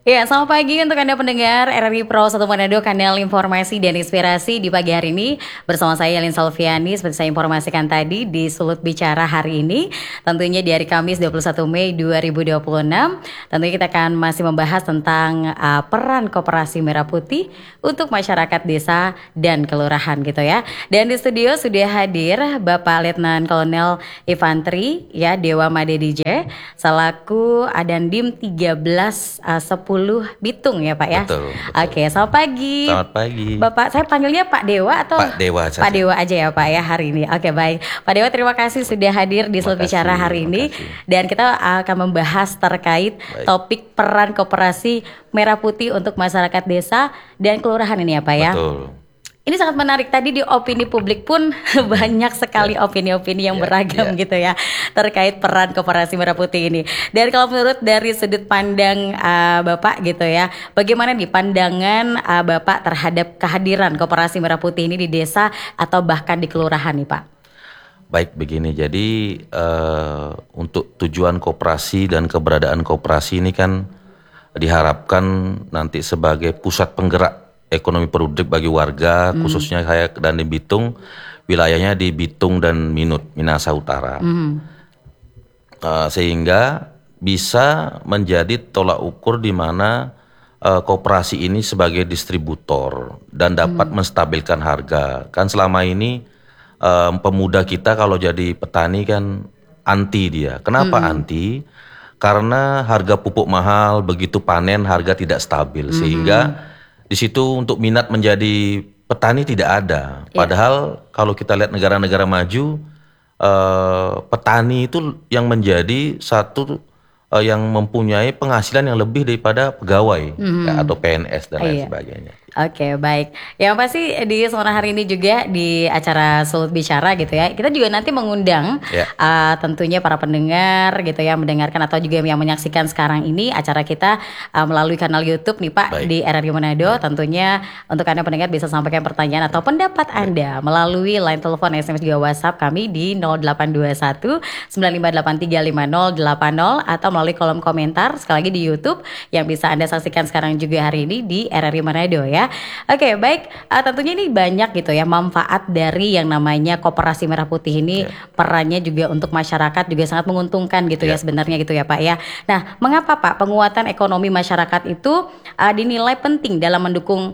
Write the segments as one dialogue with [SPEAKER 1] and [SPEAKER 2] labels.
[SPEAKER 1] Ya, selamat pagi untuk Anda pendengar RRI Pro 1 Manado, kanal informasi dan inspirasi di pagi hari ini. Bersama saya Yalin Salviani, seperti saya informasikan tadi di Sulut Bicara hari ini. Tentunya di hari Kamis 21 Mei 2026. Tentunya kita akan masih membahas tentang peran Koperasi Merah Putih untuk masyarakat desa dan kelurahan gitu ya. Dan di studio sudah hadir Bapak Letnan Kolonel Infantri ya, Dewa Made DJ, selaku Adandim 1310 Bitung ya Pak ya.
[SPEAKER 2] Betul.
[SPEAKER 1] Oke, selamat pagi.
[SPEAKER 2] Selamat pagi.
[SPEAKER 1] Bapak, saya panggilnya Pak Dewa atau
[SPEAKER 2] Pak Dewa saja.
[SPEAKER 1] Pak Dewa aja ya Pak ya hari ini. Oke, baik. Pak Dewa, terima kasih sudah hadir di Sulut Bicara hari ini. Dan kita akan membahas terkait topik peran Koperasi Merah Putih untuk masyarakat desa dan kelurahan ini ya Pak ya.
[SPEAKER 2] Betul.
[SPEAKER 1] Ini sangat menarik, tadi di opini publik pun banyak sekali opini-opini yang beragam gitu ya terkait peran Koperasi Merah Putih ini. Dan kalau menurut dari sudut pandang Bapak gitu ya, bagaimana nih pandangan Bapak terhadap kehadiran Koperasi Merah Putih ini di desa atau bahkan di kelurahan nih Pak?
[SPEAKER 2] Baik, begini. Jadi untuk tujuan koperasi dan keberadaan koperasi ini kan diharapkan nanti sebagai pusat penggerak ekonomi produktif bagi warga, khususnya saya dan di Bitung, wilayahnya di Bitung dan Minasa Utara. Sehingga bisa menjadi tolak ukur di mana koperasi ini sebagai distributor dan dapat menstabilkan harga. Kan selama ini pemuda kita kalau jadi petani kan anti dia. Kenapa anti? Karena harga pupuk mahal, begitu panen harga tidak stabil, sehingga di situ untuk minat menjadi petani tidak ada. Padahal kalau kita lihat negara-negara maju, petani itu yang menjadi satu yang mempunyai penghasilan yang lebih daripada pegawai atau PNS dan lain sebagainya.
[SPEAKER 1] Oke, baik. Yang pasti di sore hari ini juga di acara Sulut Bicara gitu ya, kita juga nanti mengundang tentunya para pendengar gitu ya, mendengarkan atau juga yang menyaksikan sekarang ini acara kita melalui kanal YouTube nih Pak di RRI Manado. Tentunya untuk Anda pendengar bisa sampaikan pertanyaan atau pendapat Anda melalui line telepon, SMS juga WhatsApp kami di 0821 95835080 atau melalui kolom komentar sekali lagi di YouTube yang bisa Anda saksikan sekarang juga hari ini di RRI Manado ya. Oke, baik. Tentunya ini banyak gitu ya manfaat dari yang namanya Koperasi Merah Putih ini. Perannya juga untuk masyarakat juga sangat menguntungkan gitu ya sebenarnya gitu ya Pak ya. Nah, mengapa Pak penguatan ekonomi masyarakat itu dinilai penting dalam mendukung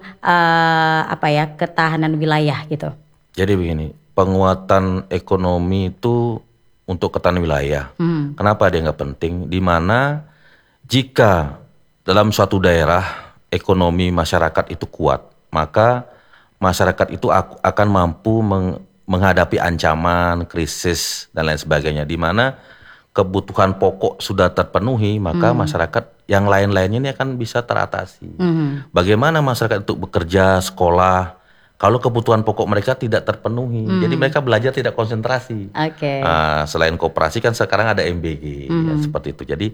[SPEAKER 1] ketahanan wilayah gitu?
[SPEAKER 2] Jadi begini, penguatan ekonomi itu untuk ketahanan wilayah. Kenapa dia nggak penting? Di mana jika dalam suatu daerah ekonomi masyarakat itu kuat, maka masyarakat itu akan mampu menghadapi ancaman, krisis dan lain sebagainya. Di mana kebutuhan pokok sudah terpenuhi, maka masyarakat yang lain-lainnya ini akan bisa teratasi. Bagaimana masyarakat itu bekerja, sekolah, kalau kebutuhan pokok mereka tidak terpenuhi, jadi mereka belajar tidak konsentrasi. Selain koperasi kan sekarang ada MBG, ya, seperti itu. Jadi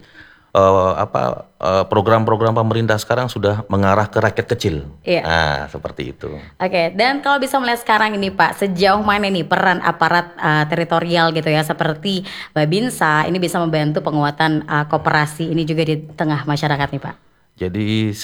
[SPEAKER 2] program-program pemerintah sekarang sudah mengarah ke rakyat kecil. Seperti itu.
[SPEAKER 1] Oke, dan kalau bisa melihat sekarang ini Pak, sejauh mana nih peran aparat teritorial gitu ya seperti Babinsa ini bisa membantu penguatan koperasi ini juga di tengah masyarakat nih Pak?
[SPEAKER 2] Jadi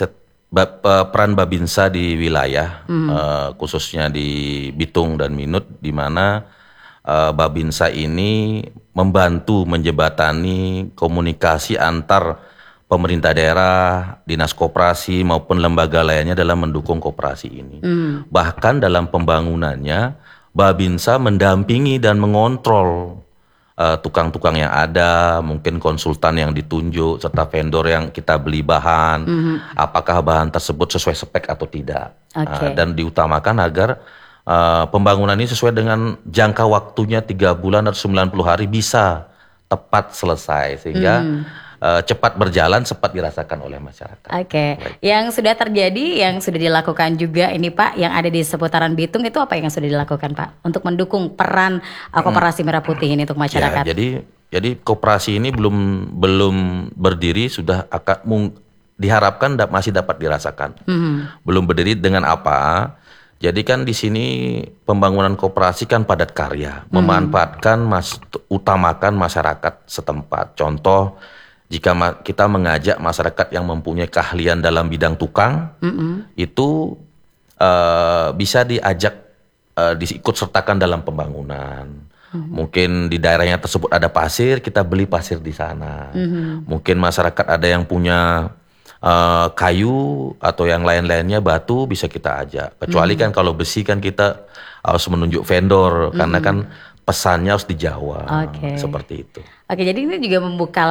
[SPEAKER 2] peran Babinsa di wilayah khususnya di Bitung dan Minut, di mana Babinsa ini membantu menjembatani komunikasi antar pemerintah daerah, dinas koperasi maupun lembaga lainnya dalam mendukung koperasi ini. Bahkan dalam pembangunannya, Babinsa mendampingi dan mengontrol tukang-tukang yang ada, mungkin konsultan yang ditunjuk, serta vendor yang kita beli bahan, apakah bahan tersebut sesuai spek atau tidak. Dan diutamakan agar pembangunan ini sesuai dengan jangka waktunya 3 bulan atau 90 hari bisa tepat selesai, sehingga cepat berjalan, cepat dirasakan oleh masyarakat.
[SPEAKER 1] Yang sudah terjadi, yang sudah dilakukan juga ini Pak, yang ada di seputaran Bitung itu apa yang sudah dilakukan Pak untuk mendukung peran Koperasi Merah Putih ini untuk masyarakat?
[SPEAKER 2] Jadi koperasi ini belum berdiri, sudah diharapkan masih dapat dirasakan. Belum berdiri dengan apa? Jadi kan di sini pembangunan koperasi kan padat karya, memanfaatkan utamakan masyarakat setempat. Contoh Jika kita mengajak masyarakat yang mempunyai keahlian dalam bidang tukang, itu bisa diajak diikut sertakan dalam pembangunan. Mungkin di daerahnya tersebut ada pasir, kita beli pasir di sana. Mungkin masyarakat ada yang punya kayu atau yang lain-lainnya, batu, bisa kita ajak. Kecuali kan kalau besi kan kita harus menunjuk vendor, karena kan pesannya harus di Jawa. Seperti itu.
[SPEAKER 1] Oke, jadi ini juga membuka